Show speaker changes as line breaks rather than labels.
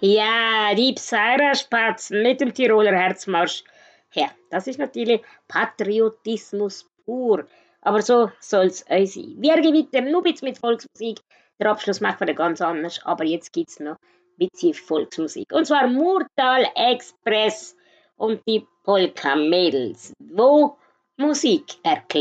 Ja, die Psaira-Spatzen mit dem Tiroler Herzmarsch. Ja, das ist natürlich Patriotismus pur. Aber so soll's auch sein. Wir gewittern nur ein bisschen mit Volksmusik. Der Abschluss machen wir dann ganz anders. Aber jetzt gibt's noch ein bisschen Volksmusik. Und zwar Murtal Express und die Polka Mädels, wo Musik erklären.